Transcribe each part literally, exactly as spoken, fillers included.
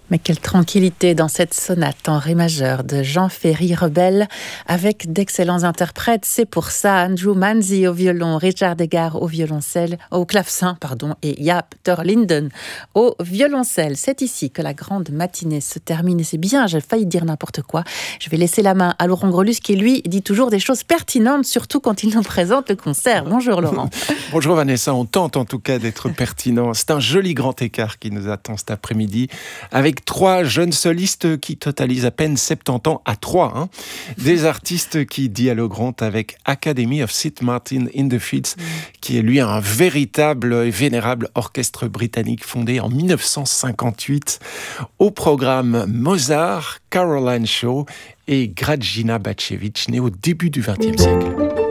Mais quelle tranquillité dans cette sonate en ré majeur de Jean Ferry-Rebel avec d'excellents interprètes. C'est pour ça Andrew Manzi au violon, Richard Degar au violoncelle, au clavecin, pardon, et Jaap ter Linden au violoncelle. C'est ici que la grande matinée se termine et c'est bien, j'ai failli dire n'importe quoi. Je vais laisser la main à Laurent Grelus qui lui dit toujours des choses pertinentes, surtout quand il nous présente le concert. Bonjour Laurent. Bonjour Vanessa, on tente en tout cas d'être pertinent. C'est un joli grand écart qui nous attend cet après-midi avec trois jeunes solistes qui totalisent à peine soixante-dix ans à trois. Hein. Des artistes qui dialogueront avec Academy of Saint Martin in the Fields, qui est lui un véritable et vénérable orchestre britannique fondé en dix-neuf cent cinquante-huit. Au programme Mozart, Caroline Shaw et Grażyna Bacewicz, née au début du vingtième siècle.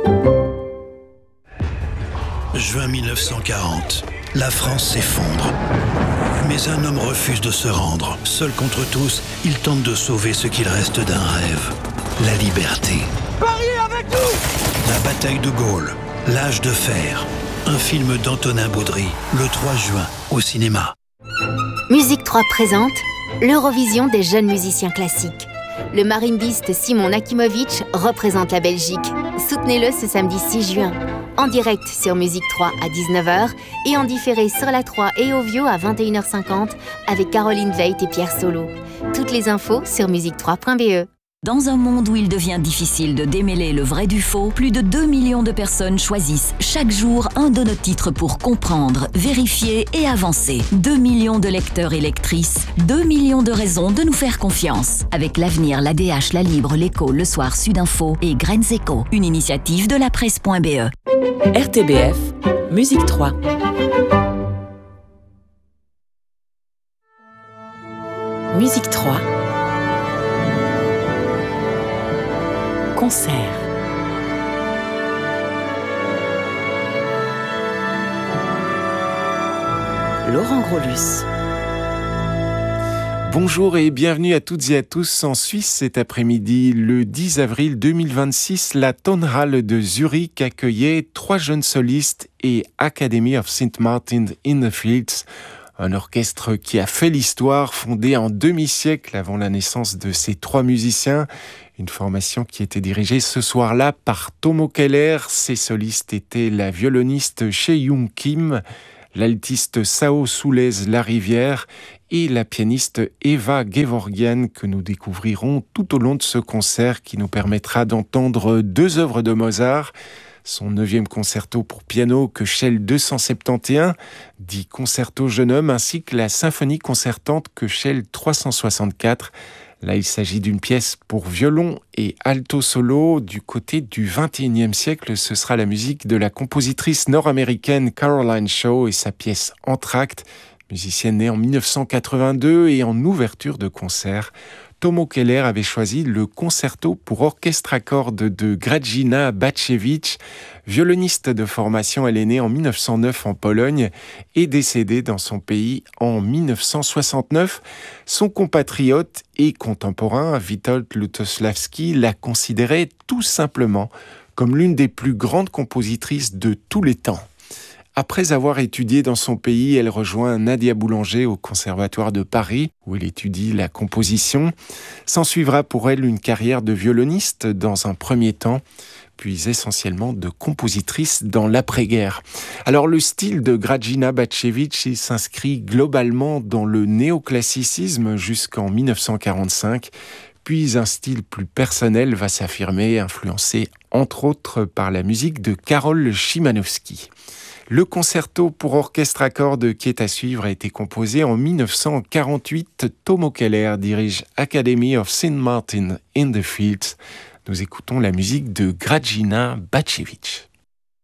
Juin mille neuf cent quarante, la France s'effondre. Mais un homme refuse de se rendre. Seul contre tous, il tente de sauver ce qu'il reste d'un rêve. La liberté. Pariez avec nous! La bataille de Gaulle. L'âge de fer. Un film d'Antonin Baudry, le trois juin, au cinéma. Musique trois présente l'Eurovision des jeunes musiciens classiques. Le marimbiste Simon Nakimovic représente la Belgique. Soutenez-le ce samedi six juin. En direct sur Musique trois à dix-neuf heures et en différé sur la trois et Ovio à vingt et une heures cinquante avec Caroline Veit et Pierre Solo. Toutes les infos sur musique trois point b e. Dans un monde où il devient difficile de démêler le vrai du faux, plus de deux millions de personnes choisissent chaque jour un de nos titres pour comprendre, vérifier et avancer. deux millions de lecteurs et lectrices, deux millions de raisons de nous faire confiance. Avec l'Avenir, l'A D H, La Libre, l'Écho, Le Soir, Sudinfo et Graines Éco, une initiative de la presse point b e. R T B F, Musique trois. Musique trois. Concert. Laurent Grelus. Bonjour et bienvenue à toutes et à tous en Suisse cet après-midi. Le dix avril deux mille vingt-six, la Tonhalle de Zurich accueillait trois jeunes solistes et Academy of Saint Martin in the Fields, un orchestre qui a fait l'histoire, fondé en demi-siècle avant la naissance de ces trois musiciens. Une formation qui était dirigée ce soir-là par Tomo Keller. Ses solistes étaient la violoniste Chae-Young Kim, l'altiste Sao Soulez Larivière et la pianiste Eva Gevorgian que nous découvrirons tout au long de ce concert qui nous permettra d'entendre deux œuvres de Mozart. Son neuvième concerto pour piano Köchel deux cent soixante et onze, dit concerto jeune homme, ainsi que la symphonie concertante Köchel trois cent soixante-quatre. Là, il s'agit d'une pièce pour violon et alto solo. Du côté du vingt et unième siècle, ce sera la musique de la compositrice nord-américaine Caroline Shaw et sa pièce Entr'acte, musicienne née en dix-neuf cent quatre-vingt-deux et en ouverture de concert. Tomo Keller avait choisi le concerto pour orchestre à cordes de Grażyna Bacewicz, violoniste de formation. Elle est née en dix-neuf cent neuf en Pologne et décédée dans son pays en dix-neuf cent soixante-neuf. Son compatriote et contemporain, Witold Lutosławski, la considérait tout simplement comme l'une des plus grandes compositrices de tous les temps. Après avoir étudié dans son pays, elle rejoint Nadia Boulanger au Conservatoire de Paris, où elle étudie la composition. S'ensuivra pour elle une carrière de violoniste dans un premier temps, puis essentiellement de compositrice dans l'après-guerre. Alors le style de Grażyna Bacewicz il s'inscrit globalement dans le néoclassicisme jusqu'en dix-neuf cent quarante-cinq, puis un style plus personnel va s'affirmer, influencé entre autres par la musique de Karol Szymanowski. Le concerto pour orchestre à cordes qui est à suivre a été composé en dix-neuf cent quarante-huit. Tomo Keller dirige Academy of Saint Martin in the Fields. Nous écoutons la musique de Grażyna Bacewicz.